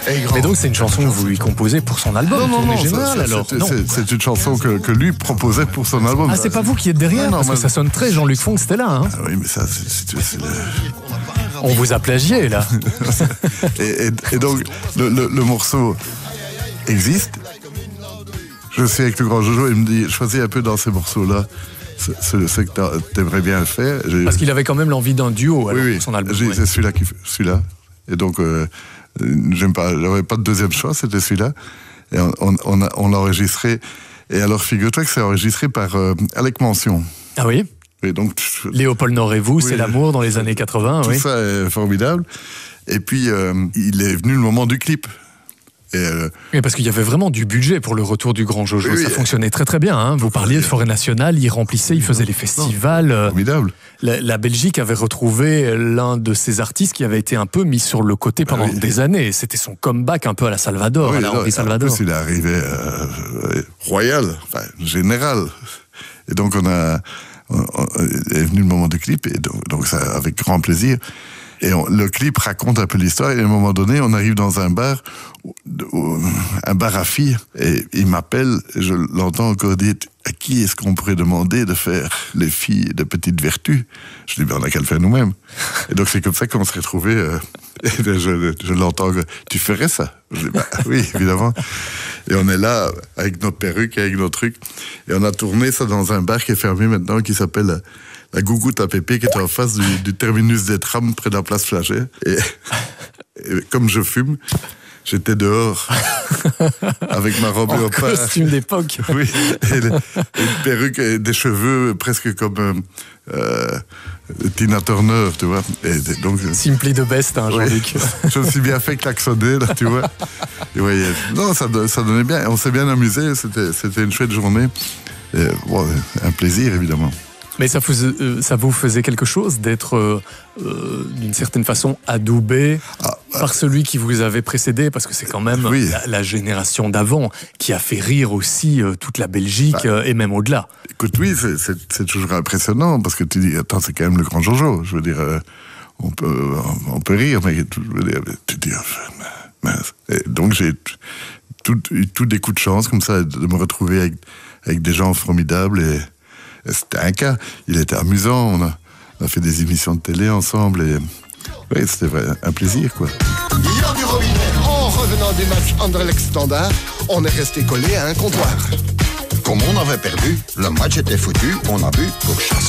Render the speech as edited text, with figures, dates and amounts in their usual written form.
Mais donc c'est une chanson que vous lui composez pour son album. Non, général, alors. C'est une chanson que lui proposait pour son album. Ah, c'est pas vous qui êtes derrière, parce que ça sonne très Jean-Luc Fonck, c'était là. Hein. Ah oui, mais ça, c'est On vous a plagié, là. et donc, le morceau existe. Je suis avec le grand Jojo, il me dit, choisis un peu dans ces morceaux-là ce que t'aimerais bien faire. Parce qu'il avait quand même l'envie d'un duo alors, pour son album. C'est celui-là. Et donc, j'avais pas de deuxième choix, c'était celui-là. Et on l'a enregistré. Et alors, figure-toi que c'est enregistré par Alec Mention. Ah oui? Et donc, Léopold Nord et vous, c'est l'amour dans les années 80. Tout ça est formidable. Et puis, il est venu le moment du clip. Et parce qu'il y avait vraiment du budget pour le retour du grand Jojo. Ça fonctionnait très très bien. Hein. Vous parliez de Forêt Nationale, il remplissait, il faisait les festivals. Formidable. La Belgique avait retrouvé l'un de ses artistes qui avait été un peu mis sur le côté pendant des années. C'était son comeback un peu à la Salvador, à la Henri Salvador. En plus, il est arrivé royal, enfin général. Et donc est venu le moment du clip, et donc ça avec grand plaisir. Et le clip raconte un peu l'histoire, et à un moment donné, on arrive dans un bar à filles, et il m'appelle, et je l'entends encore dire, à qui est-ce qu'on pourrait demander de faire les filles de petites vertus? Je dis, on n'a qu'à le faire nous-mêmes. Et donc c'est comme ça qu'on s'est retrouvés, et je l'entends, tu ferais ça? Je dis, oui, évidemment. Et on est là, avec notre perruque, avec nos trucs, et on a tourné ça dans un bar qui est fermé maintenant, qui s'appelle la Gougoute à Pépé, qui est en face du terminus des trams près de la place Flagey. Et comme je fume, j'étais dehors avec ma robe léopard. Costume d'époque. Oui, et une perruque et des cheveux presque comme Tina Turner, tu vois. Et donc, Simply the best, hein, Jean-Luc. Je me suis bien fait klaxonner, là, tu vois. Et ouais, non, ça donnait bien. On s'est bien amusé, c'était une chouette journée. Et, un plaisir, évidemment. Mais ça vous faisait quelque chose d'être, d'une certaine façon, adoubé par celui qui vous avait précédé, parce que c'est quand même la génération d'avant qui a fait rire aussi toute la Belgique et même au-delà. Écoute, oui, c'est toujours impressionnant, parce que tu dis, attends, c'est quand même le grand Jojo. Je veux dire, on peut rire, mais tu dis, mince. Et donc j'ai tout des coups de chance comme ça, de me retrouver avec des gens formidables, et c'était un cas. Il était amusant, on a fait des émissions de télé ensemble, et oui, c'était un plaisir, quoi. Yann du Robinet, en revenant du match Anderlecht Standard, on est resté collé à un comptoir. Comme on avait perdu, le match était foutu, on a bu pour chasser.